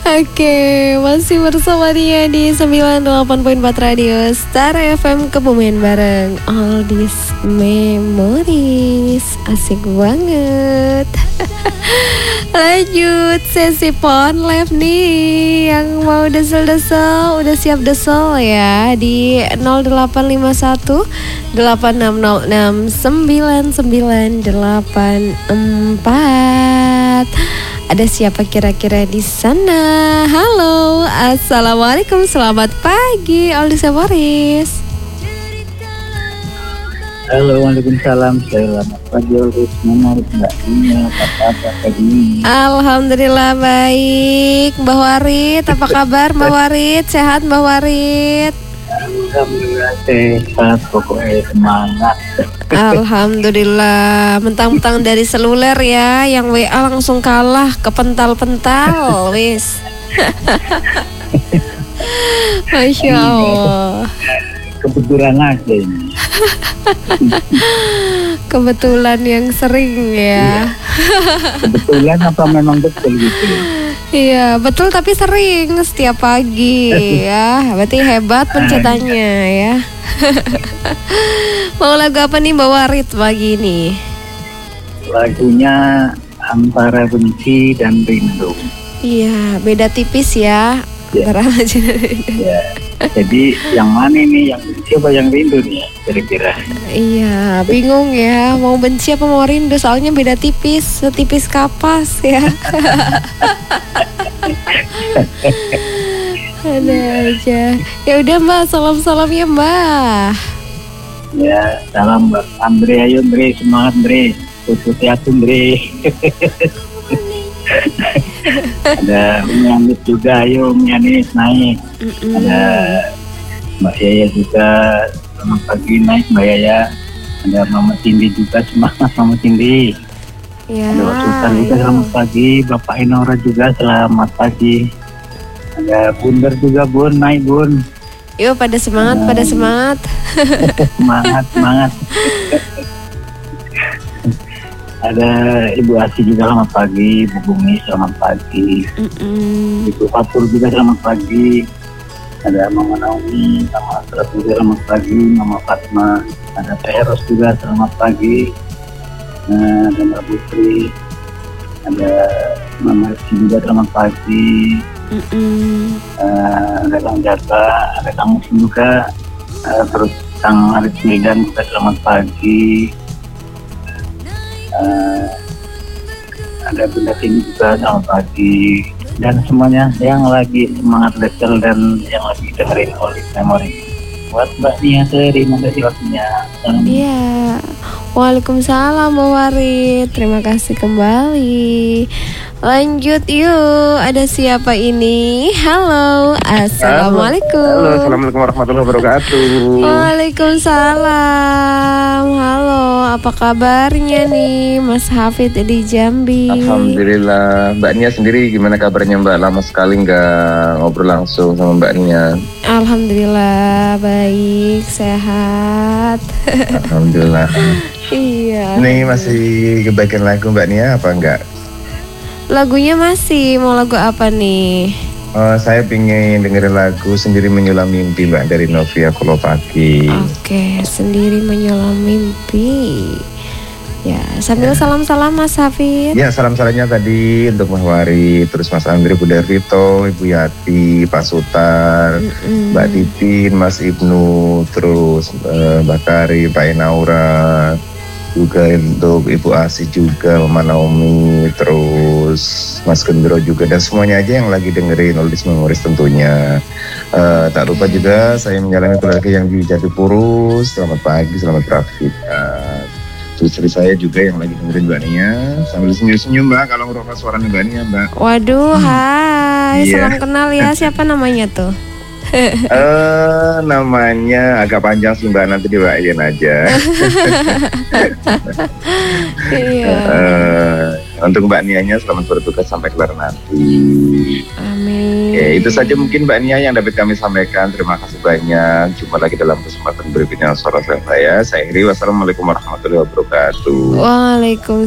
Oke, masih bersama dia di 98.4 Radio Star FM Kebumen bareng Oldies Memories. Asik banget. Lanjut sesi phone live nih. Yang mau desel-desel udah siap desel ya di 0851 8606 9984. Ada siapa kira-kira di sana? Halo, assalamualaikum, selamat pagi, Oldies Memories. Halo, waalaikumsalam, selamat pagi, Oldies Memories, Mbak Nia, apa kabar pagi ini? Alhamdulillah baik, Mbak Warid, apa kabar Mbak Warid? Sehat Mbak Warid? Alhamdulillah sehat, pokoknya semangat. Alhamdulillah, mentang-mentang dari seluler ya, yang WA langsung kalah, kepental-pental, wis. Masya Allah. Kebetulan aja ini. Kebetulan yang sering ya. Kebetulan apa memang betul gitu? Iya, betul tapi sering setiap pagi ya. Berarti hebat pencetannya ya. Mau lagu apa nih Mbak Warid pagi ini? Lagunya Antara Benci dan Rindu. Iya, beda tipis ya. Antara aja. Ya. Jadi yang mana nih, yang benci apa yang rindu nih ya, kira-kira? Iya, bingung ya, mau benci apa mau rindu, soalnya beda tipis, setipis kapas ya. Ada aja. Ya udah Mbak, salam-salam ya Mbak. Ya, salam buat Andre, ayo Andre, semangat Andre, tutup hati Andre. Ada Umyanit juga, ayo Umyanit naik. Ada Mbak Yaya juga, selamat pagi naik Mbak Yaya. Ada Mama Cindy juga, semangat Mama Cindy. Ya, Ada Pak Sultan juga, selamat pagi. Bapak Inora juga, selamat pagi. Ada Bundar juga, Bun, naik Bun. yuk pada semangat, pada semangat. Semangat. Ada Ibu Asi juga, selamat pagi. Bu Bumi, selamat pagi. Ibu Fatur juga, selamat pagi. Ada Mama Naomi, Mama Asrat juga, selamat pagi. Mama Fatma, ada Teh Eros juga, selamat pagi. Ada Mbak Putri, ada Mama Rizky juga, selamat pagi. Ada Kang Jata, ada Kang Musim juga, terus Kang Arif Medan juga, selamat pagi. Ada Bunda Tini juga, selamat pagi. Dan semuanya yang lagi semangat desel dan yang lagi dengerin Oldies Memories. Buat Mbak Nia, terima kasih waktunya. Iya. Waalaikumsalam Mbak Warid, terima kasih kembali. Lanjut yuk, ada siapa ini? Halo, assalamualaikum. Halo, assalamualaikum warahmatullahi wabarakatuh. Waalaikumsalam. Halo, apa kabarnya nih Mas Hafid di Jambi? Alhamdulillah. Mbak Nia sendiri gimana kabarnya Mbak? Lama sekali nggak ngobrol langsung sama Mbak Nia. Alhamdulillah baik, sehat. Alhamdulillah. Iya. Ini masih kebagian lagu Mbak Nia apa enggak? Lagunya masih, mau lagu apa nih? Saya pengen dengerin lagu Sendiri Menyulam Mimpi Mbak dari Novia Kolopaki. Oke, Sendiri Menyulam Mimpi. Ya, sambil salam-salam Mas Hafid. Ya, salam-salamnya tadi untuk Mas Wari, terus Mas Andre, Bu Darvito, Ibu Yati, Pak Sutar, Mbak Titin, Mas Ibnu, terus Mbak Kari, Pak Enaura, juga untuk Ibu Asi juga, Mama Naomi, terus Mas Gendro juga, dan semuanya aja yang lagi dengerin Oldies Memories tentunya. Tak lupa juga saya menyalami keluarga yang di Jatipuru, selamat pagi, selamat beraktivitas. Terus istri saya juga yang lagi dengerin Mbak Nia, sambil senyum-senyum Mbak kalau ngerokok suara Mbak Nia Mbak. Waduh, hai, salam kenal ya, siapa namanya tuh? Namanya agak panjang sih Mbak, nanti diwakilin aja. Iya. Untuk Mbak Nianya selamat bertugas sampai kelar nanti. Amin. Oke, itu saja mungkin Mbak Nia yang dapat kami sampaikan. Terima kasih banyak. Jumpa lagi dalam kesempatan berikutnya. Suara saya. Saya akhiri. Wassalamualaikum warahmatullahi wabarakatuh. Waalaikumsalam.